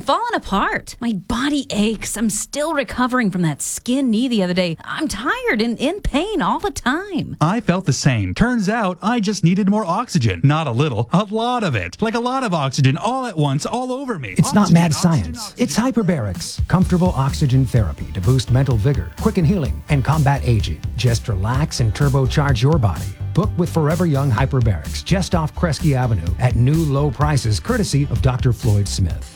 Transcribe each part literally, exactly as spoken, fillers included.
falling apart. My body aches. I'm still recovering from that skin knee the other day. I'm tired and in pain all the time. I felt the same. Turns out I just needed more oxygen. Not a little, a lot of it. Like a lot of oxygen all at once, all over me. It's Oxygen, not mad oxygen, science. oxygen. It's hyperbarics, comfortable oxygen therapy to boost mental vigor, quicken healing, and combat aging. Just relax and turbocharge your body. Book with Forever Young Hyperbarics just off Kresge Avenue at new low prices courtesy of Doctor Floyd Smith.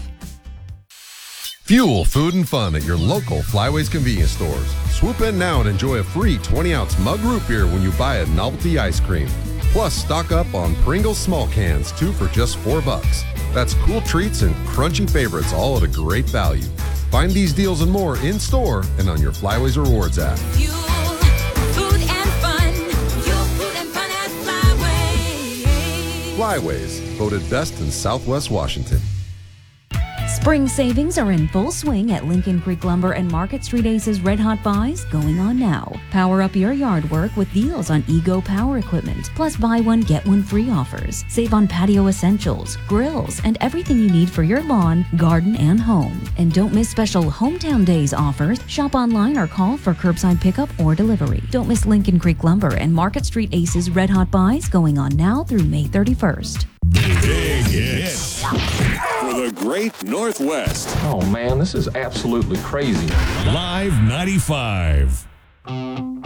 Fuel food and fun at your local Flyways convenience stores. Swoop in now and enjoy a free twenty ounce mug root beer when you buy a novelty ice cream. Plus, stock up on Pringles small cans, two for just four bucks. That's cool treats and crunchy favorites, all at a great value. Find these deals and more in store and on your Flyways Rewards app. Fuel, food and fun. Fuel, food and fun at Flyways. Flyways, voted best in Southwest Washington. Spring savings are in full swing at Lincoln Creek Lumber and Market Street Aces Red Hot Buys going on now. Power up your yard work with deals on Ego Power Equipment, plus buy one, get one free offers. Save on patio essentials, grills, and everything you need for your lawn, garden, and home. And don't miss special Hometown Days offers. Shop online or call for curbside pickup or delivery. Don't miss Lincoln Creek Lumber and Market Street Aces Red Hot Buys going on now through May thirty-first. Big hits for the Great Northwest. Oh man, this is absolutely crazy. Live ninety-five.